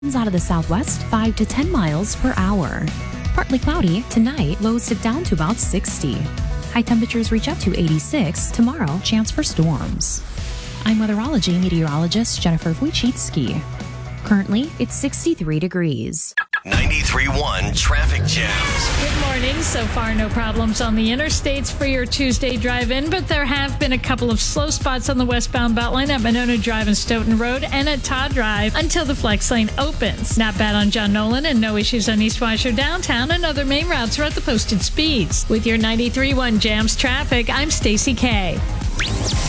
Winds out of the southwest, 5 to 10 miles per hour. Partly cloudy tonight, lows dip down to about 60. High temperatures reach up to 86. Tomorrow, chance for storms. I'm weatherology meteorologist Jennifer Wojcicki. Currently, it's 63 degrees. 93.1 Traffic Jams. Good morning. So far, no problems on the interstates for your Tuesday drive-in, but there have been a couple of slow spots on the westbound Beltline at Monona Drive and Stoughton Road and at Todd Drive until the flex lane opens. Not bad on John Nolan and no issues on East Washer downtown, and other main routes are at the posted speeds. With your 93.1 Jams traffic, I'm Stacey K.